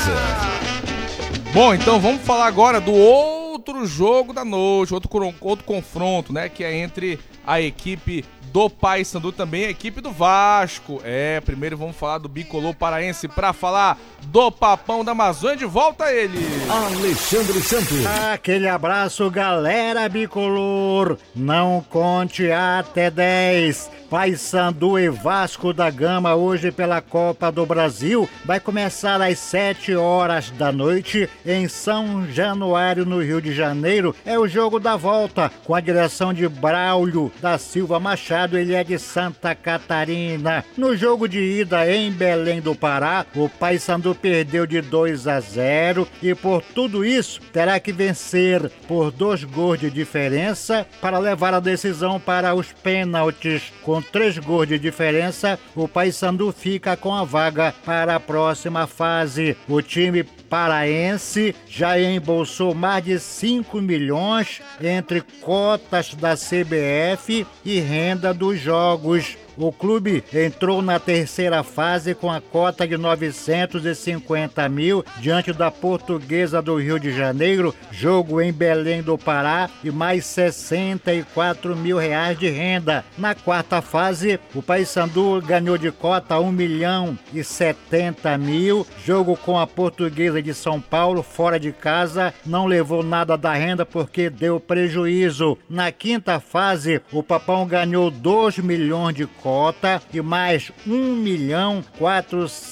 casa. Bom, então vamos falar agora do outro jogo da noite, outro confronto, né? Que é entre a equipe do Paysandu, também a equipe do Vasco. Primeiro vamos falar do Bicolor paraense para falar do Papão da Amazônia. De volta ele, Alexandre Santos. Aquele abraço, galera bicolor. Não conte até 10. Paysandu e Vasco da Gama hoje pela Copa do Brasil. Vai começar às 7 horas da noite em São Januário, no Rio de Janeiro. É o jogo da volta, com a direção de Braulio da Silva Machado, ele é de Santa Catarina. No jogo de ida em Belém do Pará, o Paysandu perdeu de 2-0 e por tudo isso terá que vencer por 2 gols de diferença para levar a decisão para os pênaltis. Com 3 gols de diferença, o Paysandu fica com a vaga para a próxima fase. O time paraense já embolsou mais de 5 milhões entre cotas da CBF e renda dos jogos. O clube entrou na terceira fase com a cota de 950 mil diante da Portuguesa do Rio de Janeiro, jogo em Belém do Pará, e mais 64 mil reais de renda. Na quarta fase, o Paysandu ganhou de cota 1 milhão e 70 mil, jogo com a Portuguesa de São Paulo, fora de casa, não levou nada da renda porque deu prejuízo. Na quinta fase, o Papão ganhou 2 milhões de cota e mais 1 milhão